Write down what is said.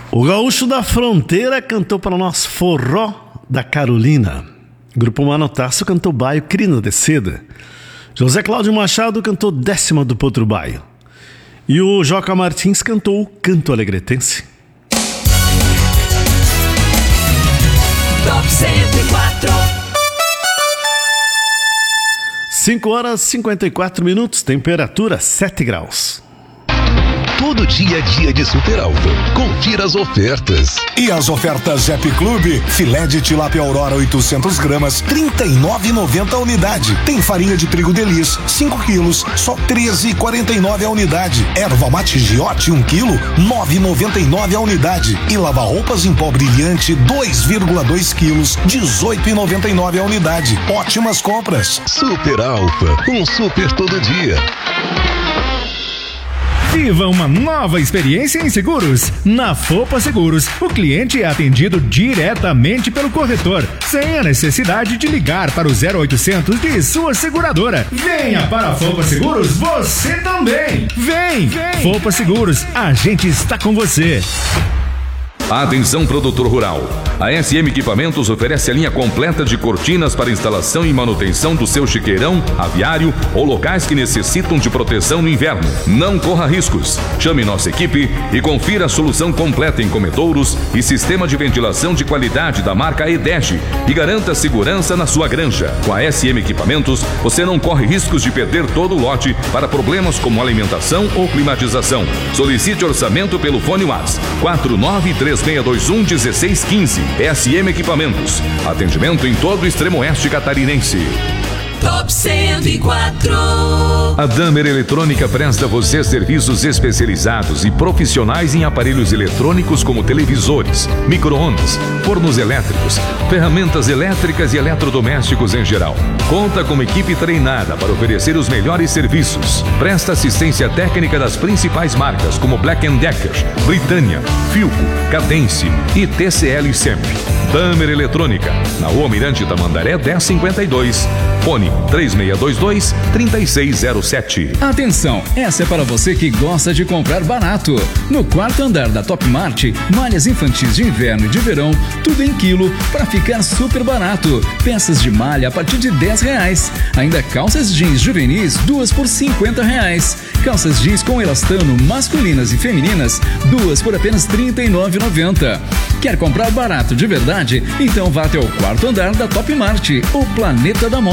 O Gaúcho da Fronteira cantou para nós Forró da Carolina. Grupo Manotaço cantou Baio Crina de Seda. José Cláudio Machado cantou Décima do Potro Baio. E o Joca Martins cantou Canto Alegretense. Top 104. 5h54, temperatura 7 graus. Todo dia é dia de Super Alfa. Confira as ofertas. E as ofertas Zep Clube: filé de tilápia Aurora 800 gramas, R$ 39,90 a unidade. Tem farinha de trigo Delis, 5 quilos, só R$ 13,49 a unidade. Erva mate Giote, 1 quilo, R$ 9,99 a unidade. E lava-roupas em pó brilhante, 2,2 quilos, R$ 18,99 a unidade. Ótimas compras. Super Alfa, um super todo dia. Viva uma nova experiência em seguros. Na Fopa Seguros, o cliente é atendido diretamente pelo corretor, sem a necessidade de ligar para o 0800 de sua seguradora. Venha para a Fopa Seguros, você também. Vem. Fopa Seguros, a gente está com você. Atenção, produtor rural. A SM Equipamentos oferece a linha completa de cortinas para instalação e manutenção do seu chiqueirão, aviário ou locais que necessitam de proteção no inverno. Não corra riscos. Chame nossa equipe e confira a solução completa em comedouros e sistema de ventilação de qualidade da marca EDEG e garanta segurança na sua granja. Com a SM Equipamentos, você não corre riscos de perder todo o lote para problemas como alimentação ou climatização. Solicite orçamento pelo fone WhatsApp 493-621-1615. SM Equipamentos. Atendimento em todo o extremo oeste catarinense. Top 104. A Damer Eletrônica presta a você serviços especializados e profissionais em aparelhos eletrônicos como televisores, micro-ondas, fornos elétricos, ferramentas elétricas e eletrodomésticos em geral. Conta com uma equipe treinada para oferecer os melhores serviços. Presta assistência técnica das principais marcas como Black & Decker, Britânia, Philco, Cadence e TCL sempre. Damer Eletrônica, na Rua Almirante Tamandaré 1052. Fone 3622-3607. Atenção, essa é para você que gosta de comprar barato. No quarto andar da Top Mart, malhas infantis de inverno e de verão, tudo em quilo para ficar super barato. Peças de malha a partir de R$10. Ainda calças jeans juvenis, 2 por R$50. Calças jeans com elastano masculinas e femininas, 2 por apenas R$39,90. Quer comprar barato de verdade? Então vá até o quarto andar da Top Mart, o planeta da moda.